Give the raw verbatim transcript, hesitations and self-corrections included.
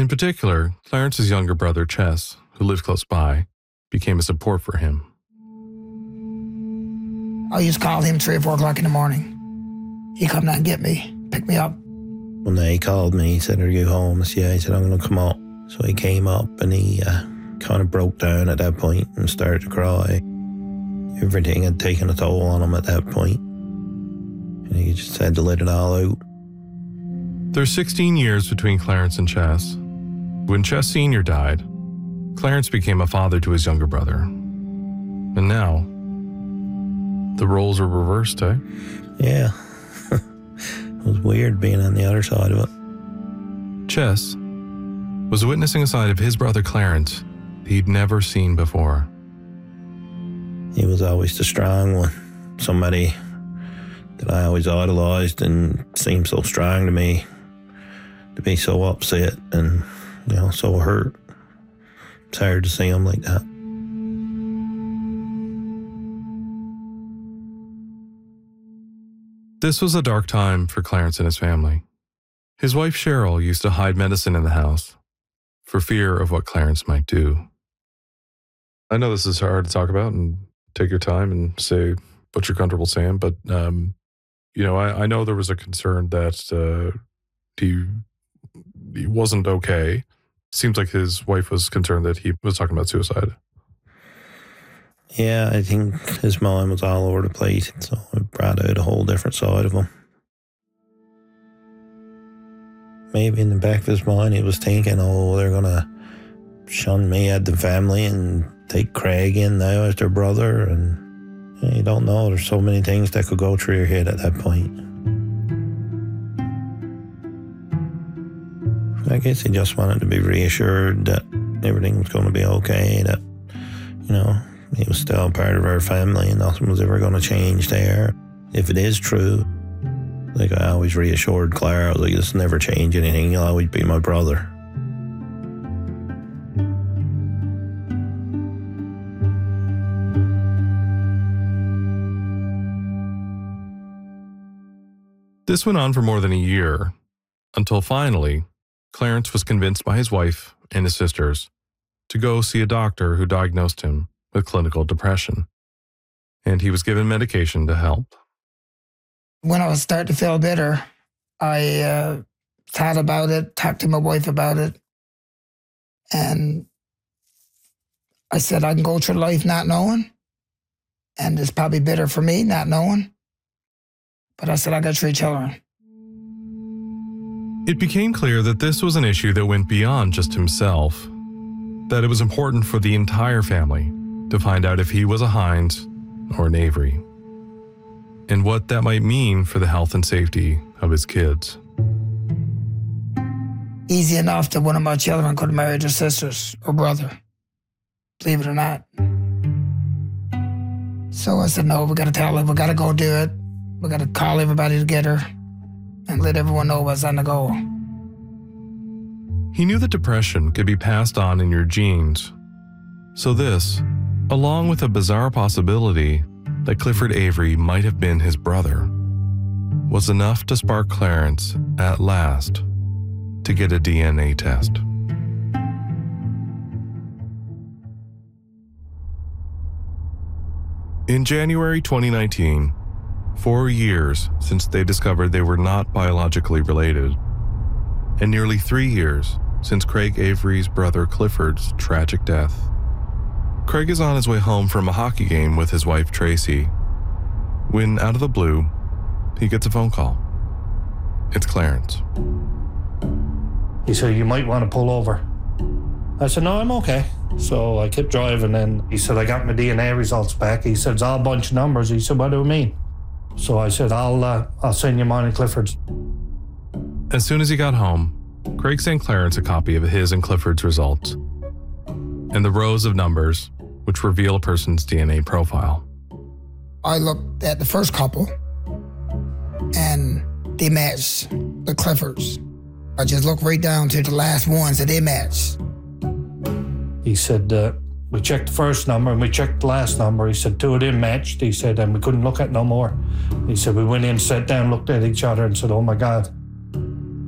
In particular, Clarence's younger brother, Chess, who lived close by, became a support for him. I used to call him three or four o'clock in the morning. He'd come down and get me, pick me up. One day he called me, he said, "Are you home?" I said, "Yeah." He said, "I'm going to come up." So he came up and he uh, kind of broke down at that point and started to cry. Everything had taken a toll on him at that point. And he just had to let it all out. There's sixteen years between Clarence and Chess. When Chess Senior died, Clarence became a father to his younger brother. And now, the roles are reversed, eh? Yeah. It was weird being on the other side of it. Chess was witnessing a side of his brother Clarence he'd never seen before. He was always the strong one. Somebody that I always idolized and seemed so strong to me, to be so upset and, you know, so hurt. It's hard to see him like that. This was a dark time for Clarence and his family. His wife Cheryl used to hide medicine in the house for fear of what Clarence might do. I know this is hard to talk about, and take your time and say what you're comfortable saying, but, um, you know, I, I know there was a concern that uh, he, he wasn't okay. Seems like his wife was concerned that he was talking about suicide. Yeah, I think his mind was all over the place, so it brought out a whole different side of him. Maybe in the back of his mind he was thinking, oh, they're going to shun me at the family and take Craig in now as their brother, and you don't know, there's so many things that could go through your head at that point. I guess he just wanted to be reassured that everything was going to be okay, that, you know, he was still part of our family and nothing was ever going to change there. If it is true, like I always reassured Claire, I was like, this never change anything, he'll always be my brother. This went on for more than a year, until finally, Clarence was convinced by his wife and his sisters to go see a doctor who diagnosed him with clinical depression, and he was given medication to help. When I was starting to feel bitter, I uh, thought about it, talked to my wife about it, and I said, I can go through life not knowing, and it's probably bitter for me not knowing, but I said, I got three children. It became clear that this was an issue that went beyond just himself, that it was important for the entire family to find out if he was a Hines or an Avery, and what that might mean for the health and safety of his kids. Easy enough that one of my children could have married their sisters or brother, believe it or not. So I said, no, we got to tell her, we got to go do it. We got to call everybody together and let everyone know what's on the go. He knew that depression could be passed on in your genes. So this, along with a bizarre possibility that Clifford Avery might have been his brother, was enough to spark Clarence, at last, to get a D N A test. In January twenty nineteen, four years since they discovered they were not biologically related, and nearly three years since Craig Avery's brother Clifford's tragic death, Craig is on his way home from a hockey game with his wife Tracy, when out of the blue, he gets a phone call. It's Clarence. He said, you might want to pull over. I said, no, I'm okay. So I kept driving, and he said, I got my D N A results back. He said, it's all a bunch of numbers. He said, what do you mean? So I said, I'll uh, I'll send you mine and Clifford's. As soon as he got home, Craig sent Clarence a copy of his and Clifford's results, and the rows of numbers which reveal a person's D N A profile. I looked at the first couple, and they matched the Clifford's. I just looked right down to the last ones that they matched. He said, uh, we checked the first number and we checked the last number. He said, two of them matched. He said, and we couldn't look at no more. He said, we went in, sat down, looked at each other and said, oh my God.